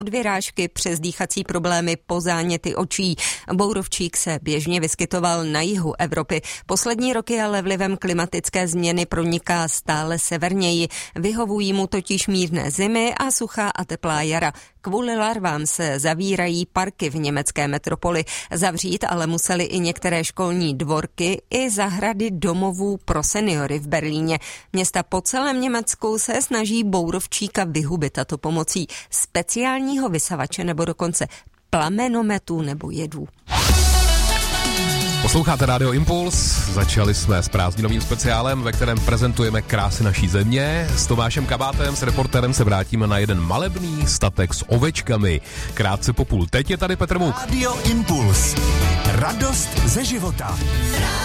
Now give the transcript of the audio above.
od vyrážky přes dýchací problémy po záněty očí. Bourovčík se běžně vyskytoval na jihu Evropy. Poslední roky ale vlivem klimatické změny proniká stále severněji. Vyhovují mu totiž mírné zimy a suchá a teplá jara. Kvůli larvám se zavírají parky v německé metropoli. Zavřít ale museli i některé školní dvorky i zahrady domovů pro seniory v Berlíně. Města po celém Německu se snaží bourovčíka vyhubit, a to pomocí speciálního vysavače nebo dokonce plamenometů nebo jedů. Posloucháte Radio Impuls, začali jsme s prázdninovým speciálem, ve kterém prezentujeme krásy naší země. S Tomášem Kabátem, s reportérem se vrátíme na jeden malebný statek s ovečkami. Krátce po půl. Teď je tady Petr Muk. Radio Impuls. Radost ze života.